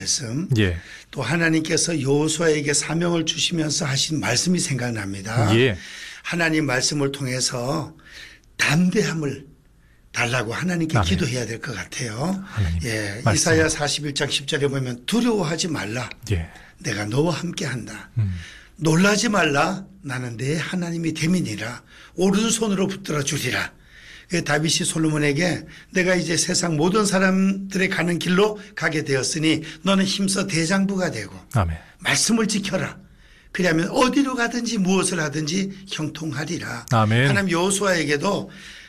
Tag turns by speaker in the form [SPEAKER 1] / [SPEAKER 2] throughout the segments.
[SPEAKER 1] 말씀,
[SPEAKER 2] 예.
[SPEAKER 1] 또 하나님께서 여호수아에게 사명을 주시면서 하신 말씀이 생각납니다.
[SPEAKER 2] 예.
[SPEAKER 1] 하나님 말씀을 통해서 담대함을 달라고 하나님께
[SPEAKER 2] 아멘.
[SPEAKER 1] 기도해야 될 것 같아요. 예,
[SPEAKER 2] 말씀.
[SPEAKER 1] 이사야 41장 10절에 보면 두려워하지 말라.
[SPEAKER 2] 예.
[SPEAKER 1] 내가 너와 함께한다. 놀라지 말라. 나는 내 하나님이 됨이니라. 오른손으로 붙들어 주리라. 다윗이 솔로몬에게 내가 이제 세상 모든 사람들의 가는 길로 가게 되었으니 너는 힘써 대장부가 되고
[SPEAKER 2] 아멘.
[SPEAKER 1] 말씀을 지켜라. 그러면 어디로 가든지 무엇을 하든지 형통하리라.
[SPEAKER 2] 아멘.
[SPEAKER 1] 하나님 여호수아에게도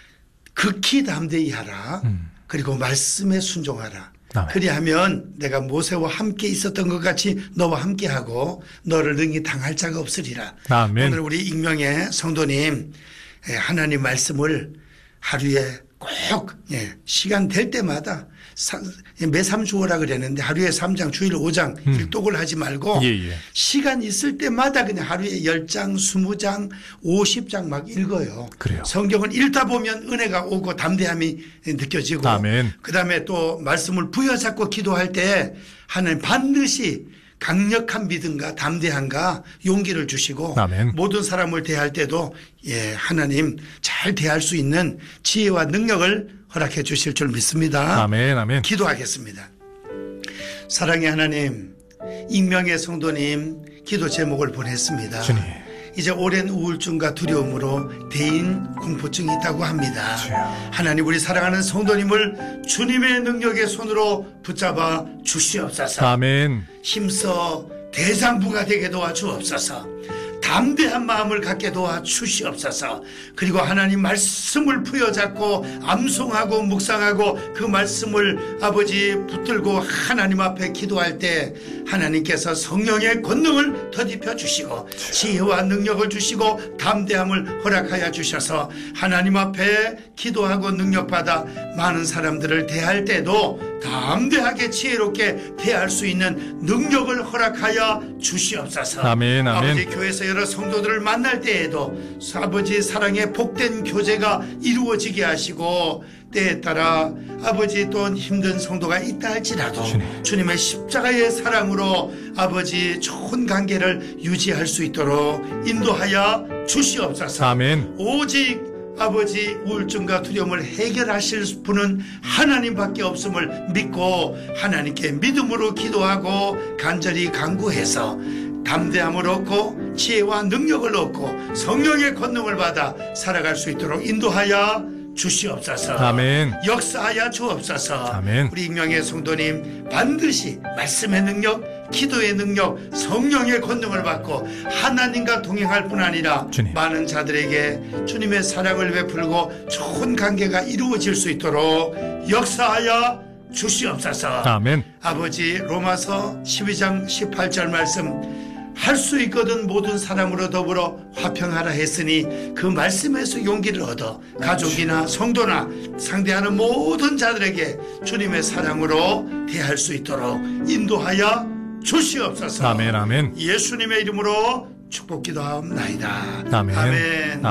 [SPEAKER 1] 극히 담대히 하라. 그리고 말씀에 순종하라.
[SPEAKER 2] 아멘.
[SPEAKER 1] 그리하면 내가 모세와 함께 있었던 것 같이 너와 함께하고 너를 능히 당할 자가 없으리라.
[SPEAKER 2] 아멘.
[SPEAKER 1] 오늘 우리 익명의 성도님 하나님 말씀을 하루에 꼭 시간 될 때마다 매삼 주어라 그랬는데 하루에 3장 주일 5장 일독을 하지 말고
[SPEAKER 2] 예.
[SPEAKER 1] 시간 있을 때마다 그냥 하루에 10장 20장 50장 막 읽어요.
[SPEAKER 2] 그래요.
[SPEAKER 1] 성경을 읽다 보면 은혜가 오고 담대함이 느껴지고
[SPEAKER 2] 아멘.
[SPEAKER 1] 그다음에 또 말씀을 부여잡고 기도할 때 하나님 반드시 강력한 믿음과 담대함과 용기를 주시고
[SPEAKER 2] 아멘.
[SPEAKER 1] 모든 사람을 대할 때도 하나님 잘 대할 수 있는 지혜와 능력을 허락해 주실 줄 믿습니다.
[SPEAKER 2] 아멘. 아멘.
[SPEAKER 1] 기도하겠습니다. 사랑의 하나님, 익명의 성도님 기도 제목을 보냈습니다.
[SPEAKER 2] 주님.
[SPEAKER 1] 이제 오랜 우울증과 두려움으로 대인 공포증이 있다고 합니다.
[SPEAKER 2] 주여.
[SPEAKER 1] 하나님 우리 사랑하는 성도님을 주님의 능력의 손으로 붙잡아 주시옵소서.
[SPEAKER 2] 아멘.
[SPEAKER 1] 힘써 대장부가 되게 도와주옵소서. 담대한 마음을 갖게 도와주시옵소서. 그리고 하나님 말씀을 부여잡고 암송하고 묵상하고 그 말씀을 아버지 붙들고 하나님 앞에 기도할 때 하나님께서 성령의 권능을 더딥혀 주시고 지혜와 능력을 주시고 담대함을 허락하여 주셔서 하나님 앞에 기도하고 능력받아 많은 사람들을 대할 때도 담대하게 지혜롭게 대할 수 있는 능력을 허락하여 주시옵소서.
[SPEAKER 2] 아멘. 아멘.
[SPEAKER 1] 아버지 교회에서 여러 성도들을 만날 때에도 아버지 사랑의 복된 교제가 이루어지게 하시고 때에 따라 아버지 또 힘든 성도가 있다 할지라도 주님의 십자가의 사랑으로 아버지 좋은 관계를 유지할 수 있도록 인도하여 주시옵소서.
[SPEAKER 2] 아멘.
[SPEAKER 1] 오직 아버지 우울증과 두려움을 해결하실 분은 하나님밖에 없음을 믿고 하나님께 믿음으로 기도하고 간절히 간구해서 담대함을 얻고 지혜와 능력을 얻고 성령의 권능을 받아 살아갈 수 있도록 인도하여 주시옵소서.
[SPEAKER 2] 아멘.
[SPEAKER 1] 역사하여 주옵소서.
[SPEAKER 2] 아멘.
[SPEAKER 1] 우리 익명의 성도님 반드시 말씀의 능력, 기도의 능력, 성령의 권능을 받고 하나님과 동행할 뿐 아니라
[SPEAKER 2] 주님.
[SPEAKER 1] 많은 자들에게 주님의 사랑을 베풀고 좋은 관계가 이루어질 수 있도록 역사하여 주시옵소서.
[SPEAKER 2] 아멘.
[SPEAKER 1] 아버지 로마서 12장 18절 말씀 할 수 있거든 모든 사람으로 더불어 화평하라 했으니 그 말씀에서 용기를 얻어 가족이나 성도나 상대하는 모든 자들에게 주님의 사랑으로 대할 수 있도록 인도하여 주시옵소서.
[SPEAKER 2] 아멘. 아멘.
[SPEAKER 1] 예수님의 이름으로 축복 기도하옵나이다.
[SPEAKER 2] 아멘.
[SPEAKER 1] 아멘.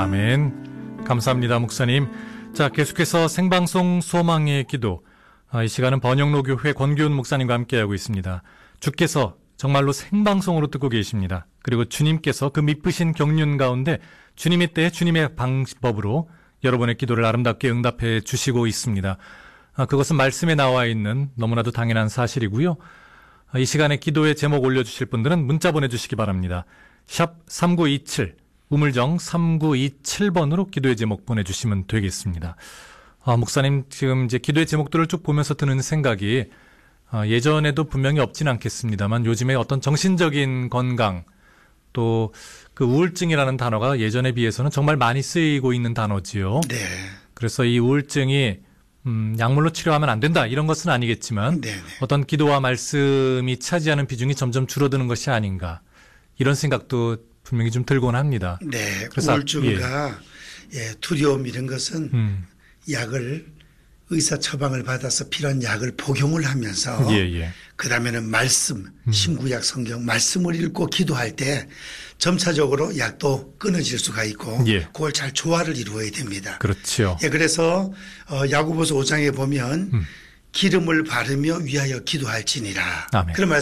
[SPEAKER 2] 아멘. 감사합니다, 목사님. 자, 계속해서 생방송 소망의 기도. 이 시간은 번영로교회 권교훈 목사님과 함께하고 있습니다. 주께서 정말로 생방송으로 듣고 계십니다. 그리고 주님께서 그 미쁘신 경륜 가운데 주님의 때에 주님의 방법으로 여러분의 기도를 아름답게 응답해 주시고 있습니다. 그것은 말씀에 나와 있는 너무나도 당연한 사실이고요. 이 시간에 기도의 제목 올려주실 분들은 문자 보내주시기 바랍니다. 샵 3927, 우물정 3927번으로 기도의 제목 보내주시면 되겠습니다. 목사님, 지금 이제 기도의 제목들을 쭉 보면서 드는 생각이 예전에도 분명히 없진 않겠습니다만 요즘에 어떤 정신적인 건강 또 그 우울증이라는 단어가 예전에 비해서는 정말 많이 쓰이고 있는 단어지요.
[SPEAKER 1] 네.
[SPEAKER 2] 그래서 이 우울증이 약물로 치료하면 안 된다 이런 것은 아니겠지만
[SPEAKER 1] 네네.
[SPEAKER 2] 어떤 기도와 말씀이 차지하는 비중이 점점 줄어드는 것이 아닌가 이런 생각도 분명히 좀 들곤 합니다.
[SPEAKER 1] 네.
[SPEAKER 2] 그래서
[SPEAKER 1] 우울증과 두려움 이런 것은 약을 의사 처방을 받아서 필요한 약을 복용을 하면서 그 다음에는 말씀, 신구약 성경 말씀을 읽고 기도할 때 점차적으로 약도 끊어질 수가 있고 그걸 잘 조화를 이루어야 됩니다.
[SPEAKER 2] 그렇죠.
[SPEAKER 1] 그래서 야고보서 5장에 보면 기름을 바르며 위하여 기도할지니라.
[SPEAKER 2] 아멘.
[SPEAKER 1] 그런 말씀